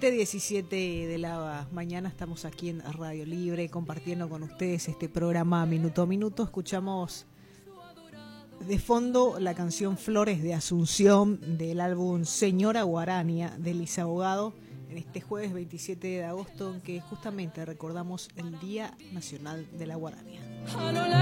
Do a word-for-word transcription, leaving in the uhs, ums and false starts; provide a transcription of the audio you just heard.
diecisiete de la mañana estamos aquí en Radio Libre compartiendo con ustedes este programa minuto a minuto. Escuchamos de fondo la canción Flores de Asunción del álbum Señora Guarania de Elisa Bogado en este jueves veintisiete de agosto en que justamente recordamos el Día Nacional de la Guarania.